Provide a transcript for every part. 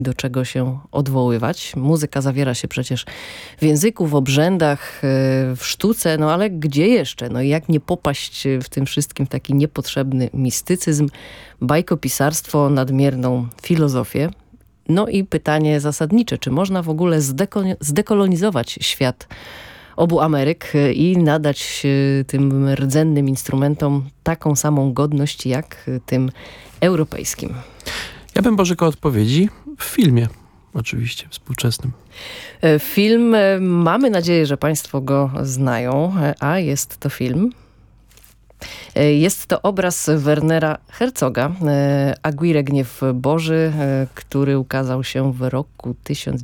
do czego się odwoływać. Muzyka zawiera się przecież w języku, w obrzędach, w sztuce, no ale gdzie jeszcze? No i jak nie popaść w tym wszystkim w taki niepotrzebny mistycyzm, bajkopisarstwo, nadmierną filozofię? No i pytanie zasadnicze, czy można w ogóle zdekolonizować świat obu Ameryk i nadać tym rdzennym instrumentom taką samą godność jak tym europejskim? Ja bym poszukał odpowiedzi w filmie, oczywiście, współczesnym. Film, mamy nadzieję, że Państwo go znają, a jest to film. Jest to obraz Wernera Herzoga, Aguirre Gniew Boży, który ukazał się w roku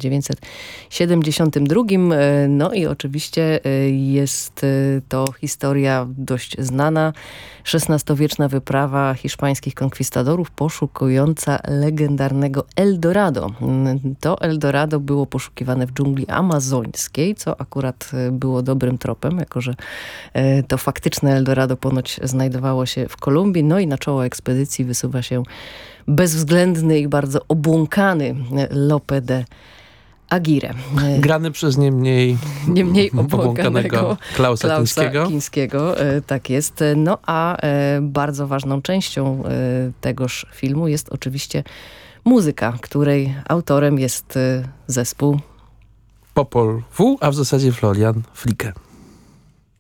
1972. No i oczywiście jest to historia dość znana. XVI-wieczna wyprawa hiszpańskich konkwistadorów poszukująca legendarnego Eldorado. To Eldorado było poszukiwane w dżungli amazońskiej, co akurat było dobrym tropem, jako że to faktyczne Eldorado ponoć znajdowało się w Kolumbii. No i na czoło ekspedycji wysuwa się bezwzględny i bardzo obłąkany Lope de Aguirre. Grany przez nie mniej obłąkanego Klausa Kińskiego. Tak jest. No a bardzo ważną częścią tegoż filmu jest oczywiście muzyka, której autorem jest zespół Popol Vuh, a w zasadzie Florian Flicke.